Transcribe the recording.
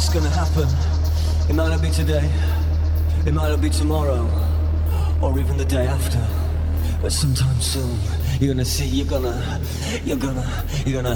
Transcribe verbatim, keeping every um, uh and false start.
it's gonna happen. It might not be today, it might not be tomorrow, or even the day after. But sometime soon, you're gonna see, you're gonna, you're gonna, you're gonna